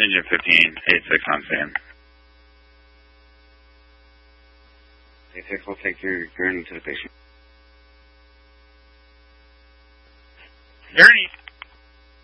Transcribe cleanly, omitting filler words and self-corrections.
Engine 15, 86 on fan. 86 will take your gurney to the patient. Gurney